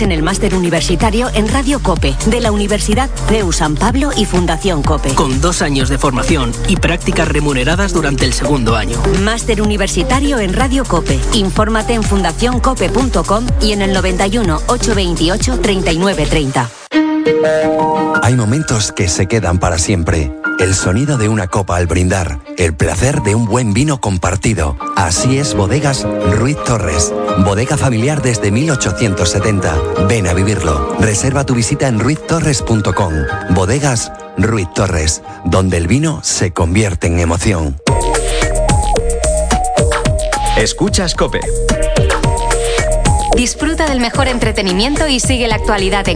en el máster universitario en Radio COPE, de la Universidad CEU San Pablo y Fundación COPE. Con 2 años de formación y prácticas remuneradas durante el segundo año. Máster universitario en Radio COPE. Infórmate en fundacioncope.com y en el 91 828 3930. Hay momentos que se quedan para siempre. El sonido de una copa al brindar, el placer de un buen vino compartido. Así es Bodegas Ruiz Torres. Bodega familiar desde 1870. Ven a vivirlo. Reserva tu visita en ruiztorres.com. Bodegas Ruiz Torres, donde el vino se convierte en emoción. Escuchas COPE. Disfruta del mejor entretenimiento y sigue la actualidad en